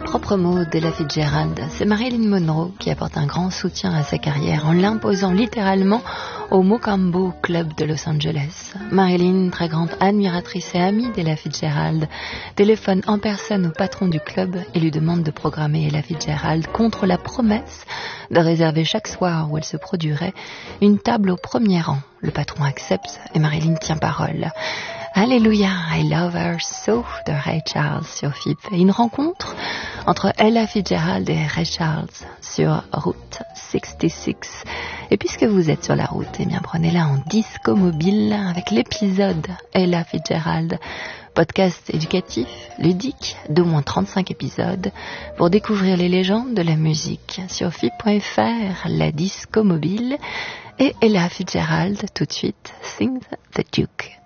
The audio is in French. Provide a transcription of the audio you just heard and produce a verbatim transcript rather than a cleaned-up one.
propres mots d'Ella Fitzgerald, c'est Marilyn Monroe qui apporte un grand soutien à sa carrière en l'imposant littéralement au Mocambo Club de Los Angeles. Marilyn, très grande admiratrice et amie d'Ella Fitzgerald, téléphone en personne au patron du club et lui demande de programmer Ella Fitzgerald contre la promesse de réserver chaque soir où elle se produirait une table au premier rang. Le patron accepte et Marilyn tient parole. Alléluia, I love her so de Ray Charles sur F I P. Et une rencontre entre Ella Fitzgerald et Ray Charles sur Route soixante-six. Et puisque vous êtes sur la route, eh bien prenez-la en disco mobile avec l'épisode Ella Fitzgerald. Podcast éducatif, ludique, d'au moins trente-cinq épisodes pour découvrir les légendes de la musique sur F I P point F R, la disco mobile et Ella Fitzgerald tout de suite, Sing the Duke.